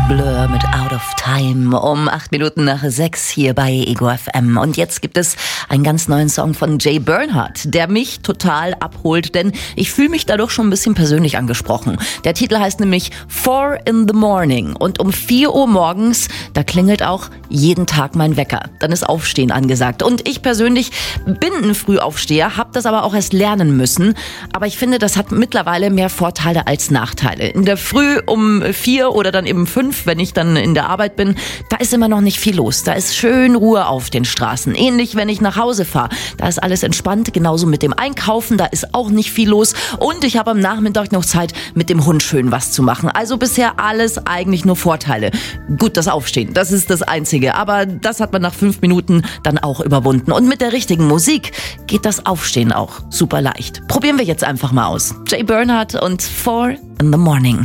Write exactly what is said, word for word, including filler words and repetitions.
Blur mit Out of Time um acht Minuten nach sechs hier bei Ego F M. Und jetzt gibt es einen ganz neuen Song von Jay Bernhardt, der mich total abholt, denn ich fühle mich dadurch schon ein bisschen persönlich angesprochen. Der Titel heißt nämlich Four in the Morning und um vier Uhr morgens, da klingelt auch jeden Tag mein Wecker. Dann ist Aufstehen angesagt. Und ich persönlich bin ein Frühaufsteher, habe das aber auch erst lernen müssen. Aber ich finde, das hat mittlerweile mehr Vorteile als Nachteile. In der Früh um vier oder dann eben fünf, wenn ich dann in der Arbeit bin, da ist immer noch nicht viel los. Da ist schön Ruhe auf den Straßen. Ähnlich, wenn ich nach Hause fahre. Da ist alles entspannt. Genauso mit dem Einkaufen, da ist auch nicht viel los. Und ich habe am Nachmittag noch Zeit, mit dem Hund schön was zu machen. Also bisher alles eigentlich nur Vorteile. Gut, das Aufstehen, das ist das Einzige. Aber das hat man nach fünf Minuten dann auch überwunden. Und mit der richtigen Musik geht das Aufstehen auch super leicht. Probieren wir jetzt einfach mal aus. Jay Bernhardt und Four in the Morning.